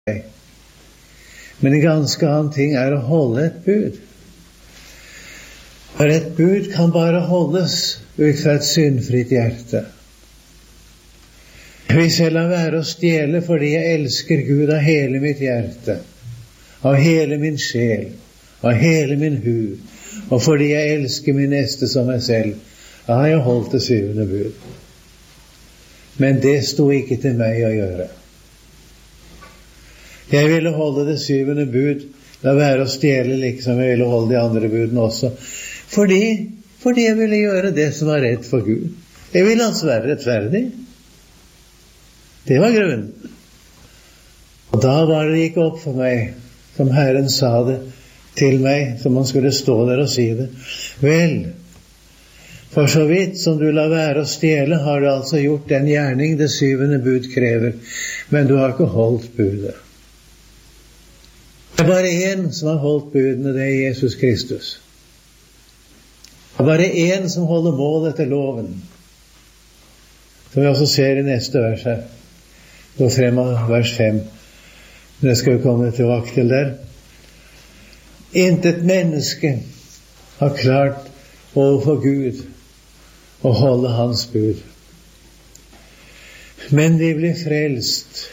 Men en ganske annen ting å holde et bud. For et bud kan bare holdes ut fra et syndfritt hjerte. Hvis jeg lar være å stjele fordi jeg elsker Gud av hele mitt hjerte, av hele min sjel, av hele min hu, og fordi jeg elsker min neste som meg selv, da har jeg holdt det 7. bud. Men det sto ikke til meg å gjøre. Jeg ville holde det 7. bud, la være å stjele liksom jeg ville holde de andre budene også, fordi jeg ville gjøre det som var rett for Gud. Jeg ville altså være rettferdig. Det var grunnen. Og da var det ikke opp for meg, som Herren sa det til meg, som han skulle stå der og si det. Vel, for så vidt som du lar være å stjele, har du altså gjort den gjerning det 7. bud krever, men du har ikke holdt budet. Det er bare en som har holdt budene, det er Jesus Kristus. Det er bare en som holder mål etter loven, som vi også ser i neste vers her. Gå frem av vers 5. Det skal vi komme tilbake til der. Intet menneske har klart overfor Gud å holde hans bud. Men vi blir frelst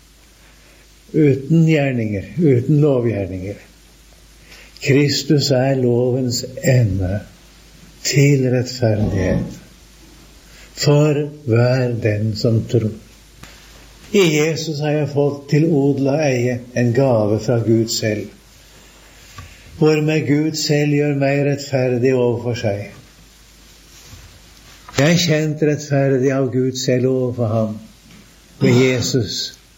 uten gjerninger, uten lovgjerninger. Kristus er lovens ende til rettferdighet for hver den som tror. I Jesus har jeg fått til odel og eie en gave fra Gud selv, hvormed Gud selv gjør meg rettferdig overfor seg. Jeg er kjent rettferdig av Gud selv overfor ham, med Jesus.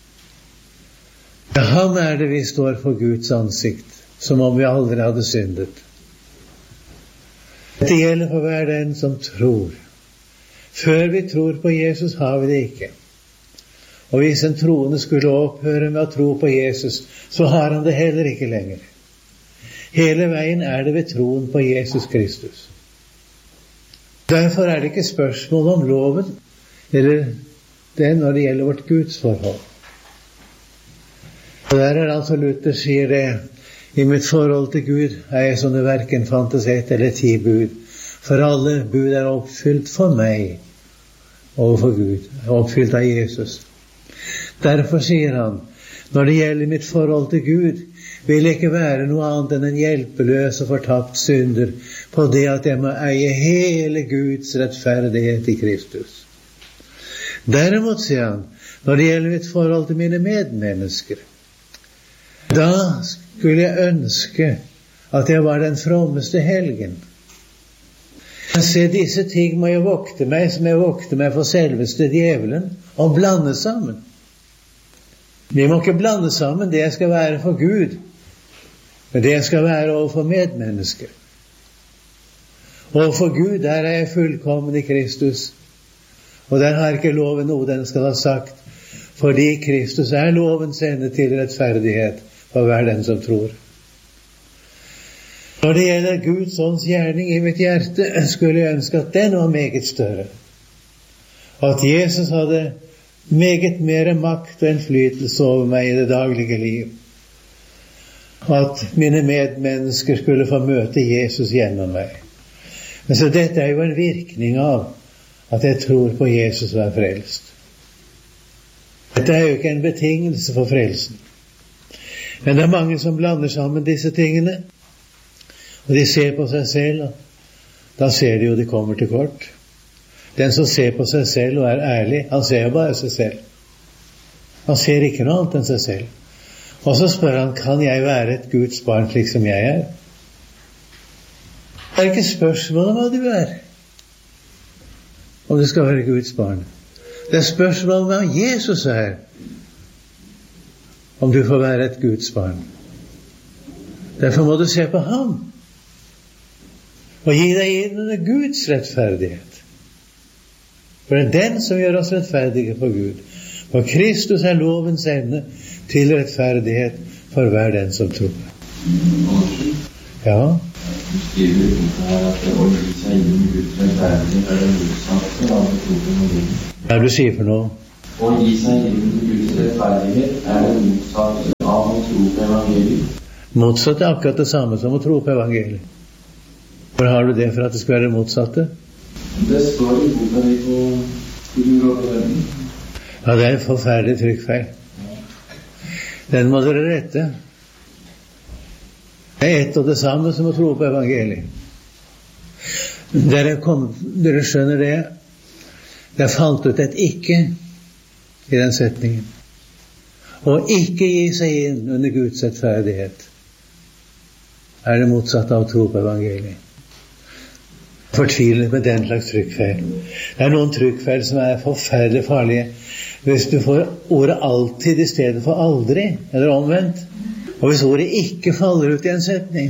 Med ham er det vi står for Guds ansikt, som om vi aldri hadde syndet. Dette gjelder for hver den som tror. Før vi tror på Jesus har vi det ikke. Og hvis en troende skulle opphøre med å tro på Jesus, så har han det heller ikke lenger. Hele veien er det ved troen på Jesus Kristus. Derfor er det ikke spørsmål om loven, eller det når det gjelder vårt gudsforhold. Og der er altså Luther sier det, i mitt forhold til Gud er jeg som det hverken fantes 1 eller 10 bud, for alle bud er oppfylt for meg overfor Gud, oppfylt av Jesus. Derfor sier han, når det gjelder mitt forhold til Gud, vil jeg ikke være noe annet enn en hjelpeløs og fortapt synder på det at jeg må eie hele Guds rettferdighet i Kristus. Derimot, sier han, når det gjelder mitt forhold til mine medmennesker, da skulle jeg ønske at jeg var den frommeste helgen. Men se, disse ting må jeg vokte meg, som jeg vokte meg for selveste djevelen, og blande sammen. Vi må ikke blande sammen det jeg skal være for Gud, men det jeg skal være overfor medmennesker. Overfor Gud, der er jeg fullkommen i Kristus, og der har ikke loven noe den skal ha sagt, fordi Kristus er lovens ende til rettferdighet for hver den som tror. Når det gjelder Guds ånds gjerning i mitt hjerte, skulle jeg ønske at den var meget større, og at Jesus hadde meget mer makt og innflytelse over meg i det daglige liv. At mine medmennesker skulle få møte Jesus gjennom meg. Men så dette er jo en virkning av at jeg tror på Jesus og er frelst. Dette er jo ikke en betingelse for frelsen. Men det er mange som blander sammen disse tingene, og de ser på seg selv, og da ser de jo de kommer til kort. Den som ser på seg selv og er ærlig, han ser jo bare seg selv. Han ser ikke noe annet enn seg selv. Og så spør han, kan jeg være et Guds barn slik som jeg er? Det er ikke spørsmål om hva du er, om du skal være Guds barn. Det er spørsmål om hva Jesus er, om du får være et Guds barn. Derfor må du se på ham, og gi deg inn under Guds rettferdighet. For det er den som gjør oss rettferdige for Gud. For Kristus er lovens ende til rettferdighet for hver den som tror. Ja. Du skriver her at det å gi seg inn Guds rettferdighet er det motsatte av det tro på noe. Hva er det du sier for noe? Å gi seg inn til Guds rettferdighet det motsatte av å tro på evangeliet. Motsatt akkurat det samme som å tro på evangeliet. Hvor har du det for at det skal være det motsatte? Det står i boka di på Gud og verden. Ja, det en forferdelig trykkfeil. Den må dere rette. Det ett og det samme som å tro på evangeliet. Dere skjønner det. Det falt ut et ikke i den setningen. Å ikke gi seg inn under Guds rettferdighet det motsatte av å tro på evangeliet. Fortvilet med den slags trykkfeil. Det noen trykkfeil som forferdelig farlige. Hvis du får ordet alltid i stedet for aldri, eller omvendt. Og hvis ordet ikke faller ut i en setning.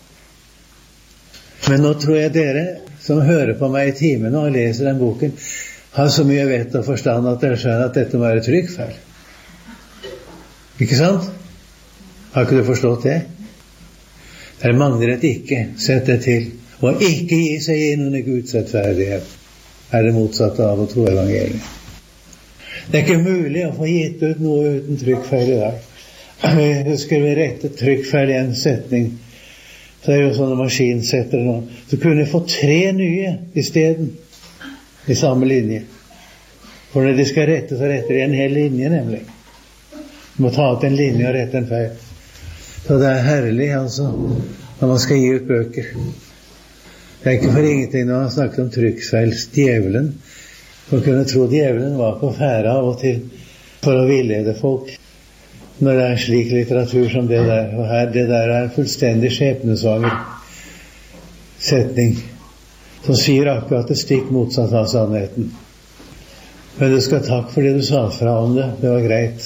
Men nå tror jeg dere som hører på meg i timen og leser den boken, har så mye vett og forstand at dere skjønner at dette må være trykkfeil. Ikke sant? Har ikke du forstått det? Det mangler et ikke. Sett det til. Å ikke gi seg inn under Guds rettferdighet det motsatte av å tro evangeliet. Det ikke mulig å få gitt ut noe uten trykkfeil i dag. Jeg husker vi rettet trykkfeil i en setning. Så jo sånne maskinsettere nå. Så kunne jeg få 3 nye i stedet. I samme linje. For når de skal rette, så retter de en hel linje nemlig. Du må ta ut en linje og rette en feil. Så det herlig altså når man skal gi ut bøker. Det ikke for ingenting når man snakker om trykkfeil. Djevelen, for kunne tro djevelen var på ferde av og til for å villede folk når det slik litteratur som det der. Og her, det der fullstendig skjebnesvanger setning som sier akkurat det stikk motsatt av sannheten. Men du skal takke for det du sa fra om det. Det var greit.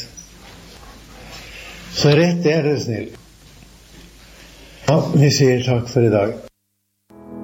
Så rett det du snill. Ja, vi sier takk for i dag.